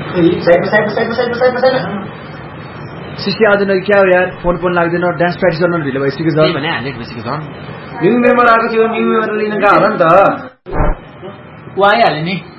शिष्य आज क्या हो यार फोन लाग्दैन डान्स प्र्याक्टिस गर्न ढिलो भइसक्यो छ भने हालेट भइसक्यो झन् न्यू मेम्बर आएको थियो न्यू मेम्बर लिन गयो होला नि त ऊ आइहाल्यो नि